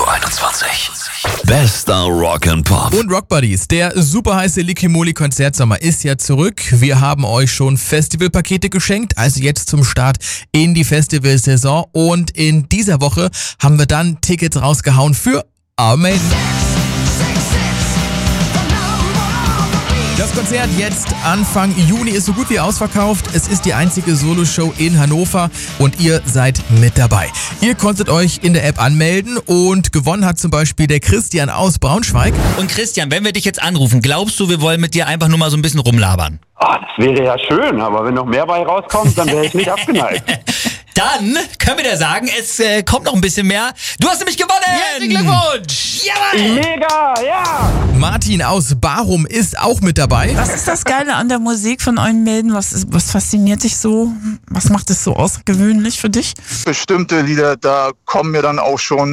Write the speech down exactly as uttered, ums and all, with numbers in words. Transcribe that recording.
einundzwanzig. Bester Rock and Pop. Und Rock Buddies, der super heiße Lickimoly Konzertsommer ist ja zurück. Wir haben euch schon Festivalpakete geschenkt, also jetzt zum Start in die Festivalsaison. Und in dieser Woche haben wir dann Tickets rausgehauen für Iron Maiden. Das Konzert jetzt Anfang Juni ist so gut wie ausverkauft. Es ist die einzige Soloshow in Hannover und ihr seid mit dabei. Ihr konntet euch in der App anmelden und gewonnen hat zum Beispiel der Christian aus Braunschweig. Und Christian, wenn wir dich jetzt anrufen, glaubst du, wir wollen mit dir einfach nur mal so ein bisschen rumlabern? Oh, das wäre ja schön, aber wenn noch mehr bei rauskommt, dann wäre ich nicht abgeneigt. Dann können wir dir sagen, es äh, kommt noch ein bisschen mehr. Du hast nämlich gewonnen! Herzlichen Glückwunsch! Jawohl! Mega, ja! Martin aus Barum ist auch mit dabei. Was ist das Geile an der Musik von Iron Maiden? Was, ist, was fasziniert dich so? Was macht es so außergewöhnlich für dich? Bestimmte Lieder, da kommen mir dann auch schon